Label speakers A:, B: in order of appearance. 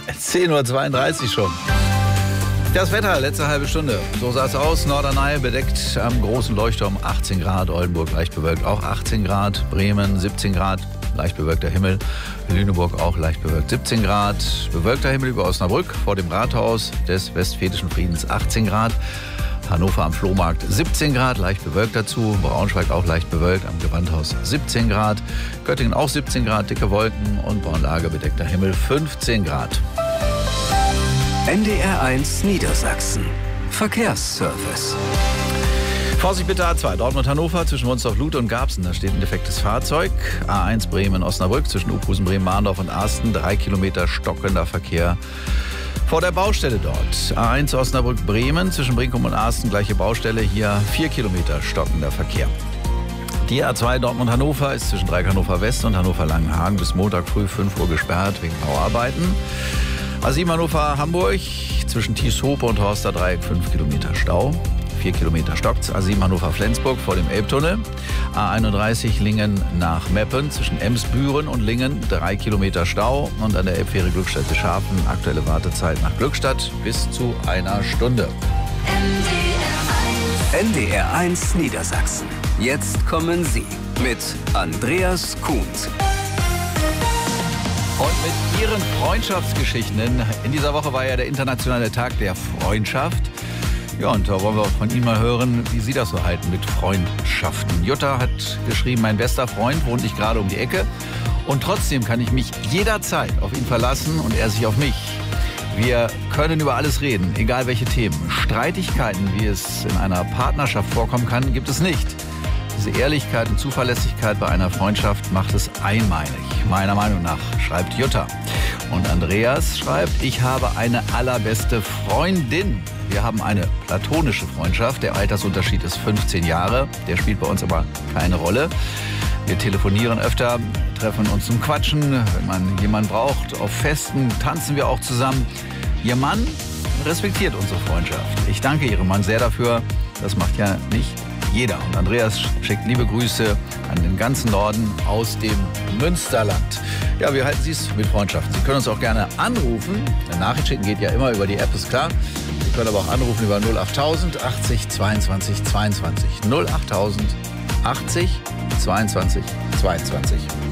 A: 10:32 Uhr schon. Das Wetter, letzte halbe Stunde. So sah es aus. Norderney bedeckt am großen Leuchtturm 18 Grad. Oldenburg leicht bewölkt auch 18 Grad. Bremen 17 Grad. Leicht bewölkter Himmel. Lüneburg auch leicht bewölkt 17 Grad. Bewölkter Himmel über Osnabrück vor dem Rathaus des Westfälischen Friedens 18 Grad. Hannover am Flohmarkt 17 Grad, leicht bewölkt dazu. Braunschweig auch leicht bewölkt, am Gewandhaus 17 Grad. Göttingen auch 17 Grad, dicke Wolken und Braunlage bedeckter Himmel 15 Grad.
B: NDR1 Niedersachsen. Verkehrsservice.
A: Vorsicht bitte A2, Dortmund-Hannover zwischen Wunstorf-Luth und Garbsen. Da steht ein defektes Fahrzeug. A1 Bremen-Osnabrück zwischen Uphusen, Bremen-Mahndorf und Arsten. 3 Kilometer stockender Verkehr vor der Baustelle dort. A1 Osnabrück-Bremen zwischen Brinkum und Arsten. Gleiche Baustelle. Hier 4 Kilometer stockender Verkehr. Die A2 Dortmund-Hannover ist zwischen Dreieck Hannover West und Hannover-Langenhagen bis Montag früh 5 Uhr gesperrt wegen Bauarbeiten. A7 Hannover-Hamburg zwischen Thieshope und Horster Dreieck 5 Kilometer Stau. 4 Kilometer stockt's. A7 Hannover-Flensburg vor dem Elbtunnel. A31 Lingen nach Meppen zwischen Emsbüren und Lingen 3 Kilometer Stau. Und an der Elbfähre Glückstadt-Beschafen aktuelle Wartezeit nach Glückstadt bis zu 1 Stunde.
B: NDR1 Niedersachsen. Jetzt kommen Sie mit Andreas Kuhns.
A: Und mit Ihren Freundschaftsgeschichten. In dieser Woche war ja der internationale Tag der Freundschaft. Ja, und da wollen wir auch von Ihnen mal hören, wie Sie das so halten mit Freundschaften. Jutta hat geschrieben, mein bester Freund wohnt nicht gerade um die Ecke. Und trotzdem kann ich mich jederzeit auf ihn verlassen und er sich auf mich. Wir können über alles reden, egal welche Themen. Streitigkeiten, wie es in einer Partnerschaft vorkommen kann, gibt es nicht. Diese Ehrlichkeit und Zuverlässigkeit bei einer Freundschaft macht es einmalig, meiner Meinung nach, schreibt Jutta. Und Andreas schreibt, ich habe eine allerbeste Freundin. Wir haben eine platonische Freundschaft. Der Altersunterschied ist 15 Jahre. Der spielt bei uns aber keine Rolle. Wir telefonieren öfter, treffen uns zum Quatschen. Wenn man jemanden braucht, auf Festen tanzen wir auch zusammen. Ihr Mann respektiert unsere Freundschaft. Ich danke Ihrem Mann sehr dafür. Das macht ja nicht jeder. Und Andreas schickt liebe Grüße an den ganzen Norden aus dem Münsterland. Ja, wie halten Sie es mit Freundschaften? Sie können uns auch gerne anrufen. Eine Nachricht schicken geht ja immer über die App, ist klar. Sie können aber auch anrufen über 08000 80 22 22. 08000 80 22 22.